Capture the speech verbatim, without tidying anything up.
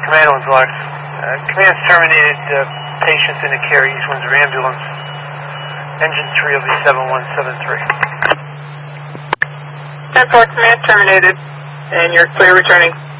Command Windsor. Uh, command's terminated uh, patients in the care East Windsor ambulance. Engine three will be seven one seven three. ten four, command terminated, and you're clear returning.